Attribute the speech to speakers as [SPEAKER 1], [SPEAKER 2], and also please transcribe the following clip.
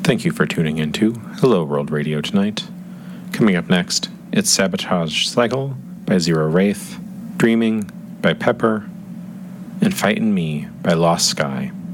[SPEAKER 1] Thank you for tuning in to Hello World Radio tonight. Coming up next, it's Sabotage Cycle by Zero Wraith, Dreaming by Pepper, and Fightin' Me by Lost Sky.